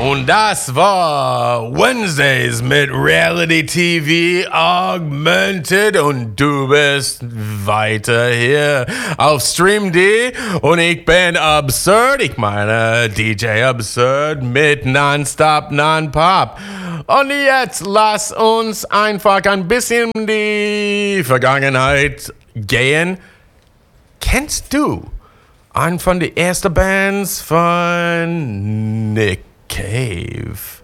Und das war Wednesdays mit Reality TV Augmented und du bist weiter hier auf Stream.de und ich bin Absurd, ich meine DJ Absurd mit Nonstop Non-Pop. Und jetzt lass uns einfach ein bisschen die Vergangenheit gehen. Kennst du einen von den ersten Bands von Nick Cave?